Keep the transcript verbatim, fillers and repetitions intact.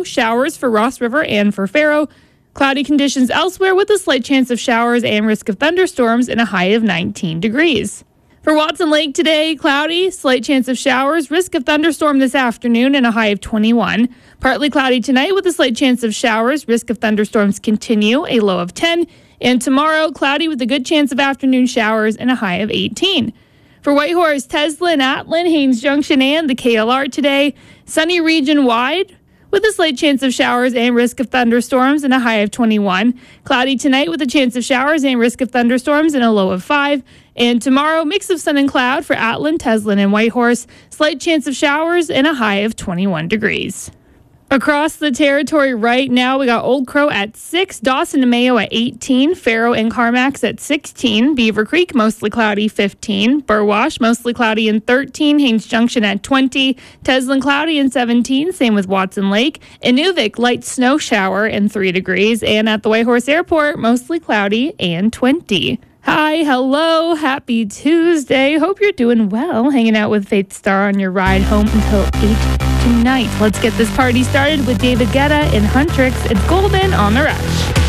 tomorrow, showers for Ross River and for Faro. Cloudy conditions elsewhere with a slight chance of showers and risk of thunderstorms and a high of nineteen degrees. For Watson Lake today, cloudy, slight chance of showers, risk of thunderstorm this afternoon and a high of twenty-one. Partly cloudy tonight with a slight chance of showers, risk of thunderstorms continue, a low of ten. And tomorrow, cloudy with a good chance of afternoon showers and a high of eighteen. For Whitehorse, Teslin, Atlin, Haynes Junction, and the K L R today, sunny region-wide with a slight chance of showers and risk of thunderstorms and a high of twenty-one. Cloudy tonight with a chance of showers and risk of thunderstorms and a low of five. And tomorrow, mix of sun and cloud for Atlin, Teslin, and Whitehorse. Slight chance of showers and a high of twenty-one degrees. Across the territory right now, we got Old Crow at six, Dawson and Mayo at eighteen, Faro and Carmax at sixteen, Beaver Creek mostly cloudy fifteen, Burwash mostly cloudy and thirteen, Haynes Junction at twenty, Teslin cloudy and seventeen, same with Watson Lake, Inuvik light snow shower and three degrees, and at the Whitehorse Airport mostly cloudy and twenty. Hi, hello, happy Tuesday. Hope you're doing well, hanging out with Faith Star on your ride home until eight tonight. Let's get this party started with David Guetta and Huntrix. It's Golden on the Rush.